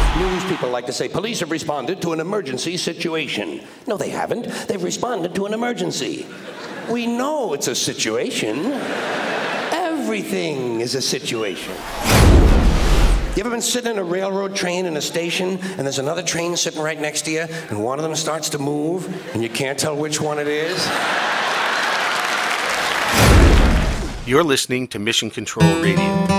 News people like to say police have responded to an emergency situation. No, they haven't. They've responded to an emergency. We know it's a situation. Everything is a situation. You ever been sitting in a railroad train in a station, and there's another train sitting right next to you, and one of them starts to move, and you can't tell which one it is? You're listening to Mission Control Radio.